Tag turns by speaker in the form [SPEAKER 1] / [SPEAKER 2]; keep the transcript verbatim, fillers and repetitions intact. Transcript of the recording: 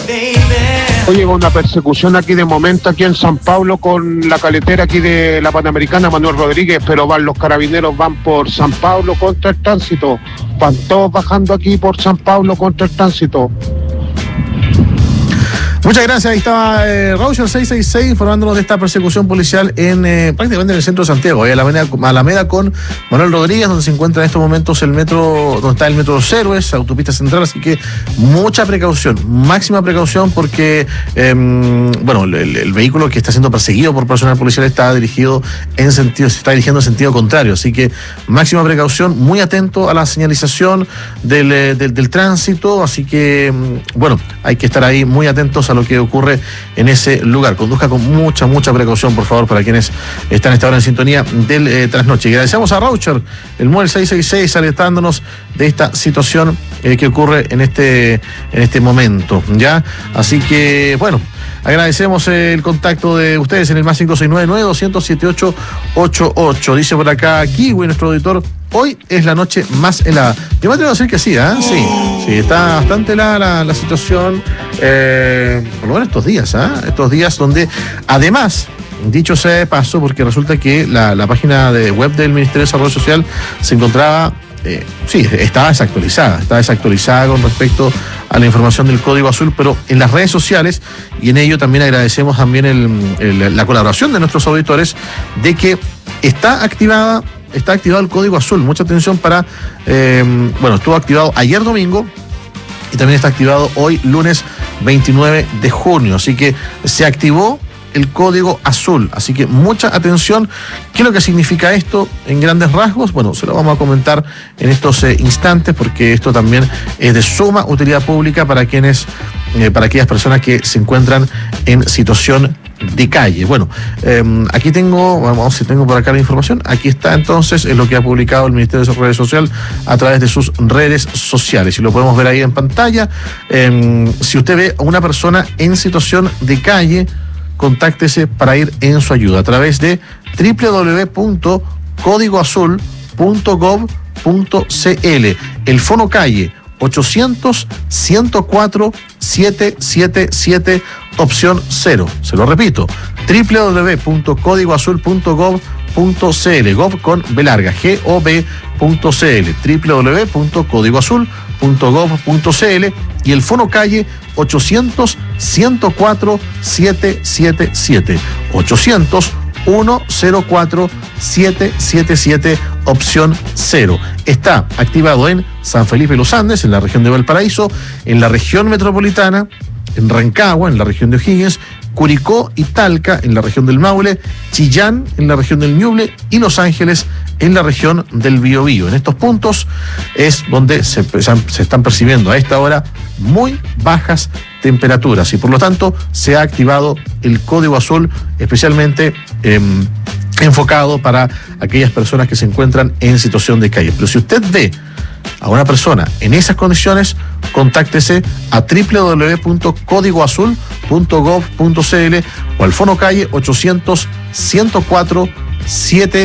[SPEAKER 1] Oye, una persecución aquí de momento aquí en San Pablo con la caletera aquí de la Panamericana Manuel Rodríguez, pero van los carabineros, van por San Pablo contra el tránsito, van todos bajando aquí por San Pablo contra el tránsito.
[SPEAKER 2] Muchas gracias, ahí estaba eh, Raucher seiscientos sesenta y seis informándonos de esta persecución policial en eh, prácticamente en el centro de Santiago, ahí en la Alameda, Alameda con Manuel Rodríguez, donde se encuentra en estos momentos el metro, donde está el metro Los Héroes, autopista central, así que mucha precaución, máxima precaución porque eh, bueno, el, el vehículo que está siendo perseguido por personal policial está dirigido en sentido, se está dirigiendo en sentido contrario, así que máxima precaución, muy atento a la señalización del, del, del tránsito, así que bueno, hay que estar ahí muy atentos a lo que ocurre en ese lugar. Conduzca con mucha, mucha precaución, por favor, para quienes están a esta hora en sintonía del eh, trasnoche. Y agradecemos a Raucher, el móvil seiscientos sesenta y seis, alertándonos de esta situación eh, que ocurre en este, en este momento, ¿ya? Así que, bueno, agradecemos el contacto de ustedes en el más cinco seis nueve nueve dos cero cero siete ocho ocho ocho. Dice por acá Kiwi, nuestro auditor, hoy es la noche más helada. Yo me atrevo a decir que sí, ¿eh? Sí, sí, está bastante helada la, la situación, eh, por lo menos estos días, ¿eh? Estos días donde, además, dicho sea de paso, porque resulta que la, la página de web del Ministerio de Desarrollo Social se encontraba, eh, sí, estaba desactualizada, estaba desactualizada con respecto a la información del Código Azul, pero en las redes sociales, y en ello también agradecemos también el, el, la colaboración de nuestros auditores, de que está activada Está activado el Código Azul. Mucha atención para, eh, bueno, estuvo activado ayer domingo y también está activado hoy lunes veintinueve de junio. Así que se activó el Código Azul. Así que mucha atención. ¿Qué es lo que significa esto en grandes rasgos? Bueno, se lo vamos a comentar en estos eh, instantes porque esto también es de suma utilidad pública para quienes, eh, para aquellas personas que se encuentran en situación de calle. Bueno, eh, aquí tengo, vamos, si tengo por acá la información, aquí está entonces es lo que ha publicado el Ministerio de Desarrollo Social a través de sus redes sociales y lo podemos ver ahí en pantalla. Eh, si usted ve a una persona en situación de calle, contáctese para ir en su ayuda a través de doble u doble u doble u punto código azul punto gov punto c l. El Fono Calle ochocientos, ciento cuatro, setecientos setenta y siete opción cero. Se lo repito, doble u doble u doble u punto código azul punto gov punto c l, gov con B larga, G O B punto C L, doble u doble u doble u punto código azul punto gov punto c l y el Fono Calle ochocientos, ciento cuatro, setecientos setenta y siete, ochocientos, ciento cuatro, setecientos setenta y siete opción cero. Está activado en San Felipe Los Andes, en la región de Valparaíso, en la región metropolitana, en Rancagua, en la región de O'Higgins, Curicó y Talca, en la región del Maule, Chillán, en la región del Ñuble, y Los Ángeles, en la región del Biobío. En estos puntos es donde se, se están percibiendo a esta hora muy bajas temperaturas y por lo tanto se ha activado el Código Azul, especialmente eh, enfocado para aquellas personas que se encuentran en situación de calle. Pero si usted ve a una persona en esas condiciones, contáctese a doble u doble u doble u punto código azul punto gov punto c l o al Fono Calle ochocientos, ciento cuatro, siete